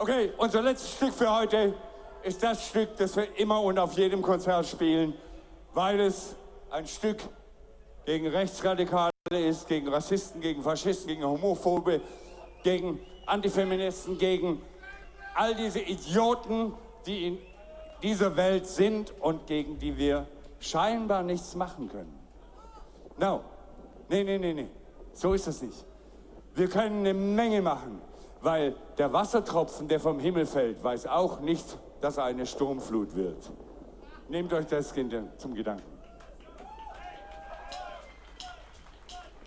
Okay, unser letztes Stück für heute ist das Stück, das wir immer und auf jedem Konzert spielen, weil es ein Stück gegen Rechtsradikale ist, gegen Rassisten, gegen Faschisten, gegen Homophobe, gegen Antifeministen, gegen all diese Idioten, die in dieser Welt sind und gegen die wir scheinbar nichts machen können. No. Nee. So ist das nicht. Wir können eine Menge machen, weil der Wassertropfen, der vom Himmel fällt, weiß auch nicht, dass er eine Sturmflut wird. Nehmt euch das, Kinder, zum Gedanken.